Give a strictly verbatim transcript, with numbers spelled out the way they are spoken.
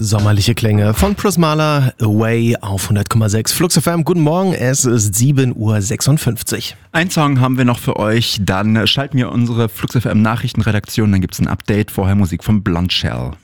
Sommerliche Klänge von Prismala, Away auf hundert Komma sechs Flux F M. Guten Morgen, es ist sieben Uhr sechsundfünfzig. Ein Song haben wir noch für euch, dann schalten wir unsere Flux F M Nachrichtenredaktion, dann gibt es ein Update, vorher Musik von Blondshell.